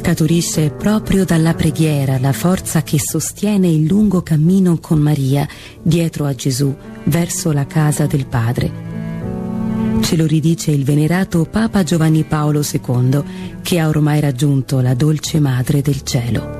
Scaturisce proprio dalla preghiera la forza che sostiene il lungo cammino con Maria dietro a Gesù verso la casa del Padre. Ce lo ridice il venerato Papa Giovanni Paolo II, che ha ormai raggiunto la dolce Madre del Cielo.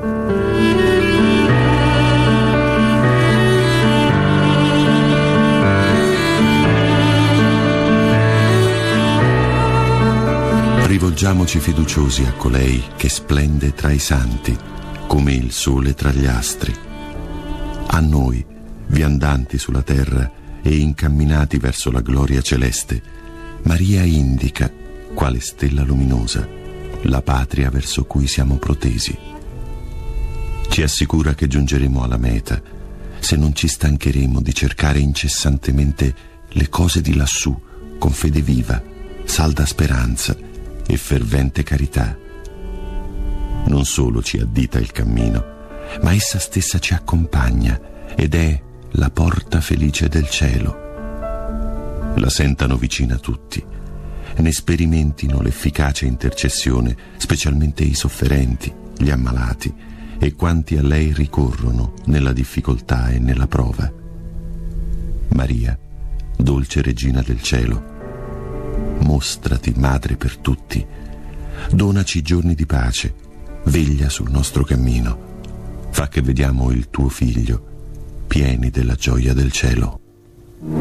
Rivolgiamoci fiduciosi a colei che splende tra i santi, come il sole tra gli astri. A noi, viandanti sulla terra e incamminati verso la gloria celeste, Maria indica, quale stella luminosa, la patria verso cui siamo protesi. Ci assicura che giungeremo alla meta se non ci stancheremo di cercare incessantemente le cose di lassù con fede viva, salda speranza e fervente carità. Non solo ci addita il cammino, ma essa stessa ci accompagna ed è la porta felice del cielo. La sentano vicina tutti, ne sperimentino l'efficace intercessione, specialmente i sofferenti, gli ammalati e quanti a lei ricorrono nella difficoltà e nella prova. Maria, dolce regina del cielo, mostrati madre per tutti, donaci giorni di pace, veglia sul nostro cammino, fa che vediamo il tuo figlio, pieni della gioia del cielo.